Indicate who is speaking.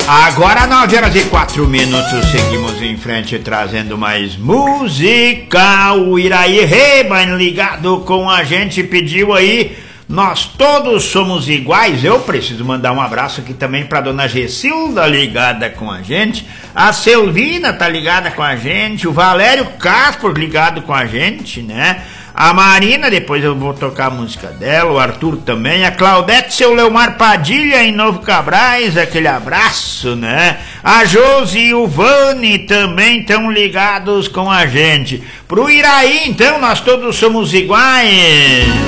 Speaker 1: Agora 9h04, seguimos em frente trazendo mais música. O Iraí Reba ligado com a gente pediu aí Nós Todos Somos Iguais. Eu preciso mandar um abraço aqui também pra dona Gessilda ligada com a gente, a Selvina tá ligada com a gente, o Valério Castro ligado com a gente, né? A Marina, depois eu vou tocar a música dela, o Arthur também, a Claudete, seu Leomar Padilha em Novo Cabrais, aquele abraço, né? A Josi e o Vani também estão ligados com a gente. Pro Iraí, então, Nós Todos Somos Iguais.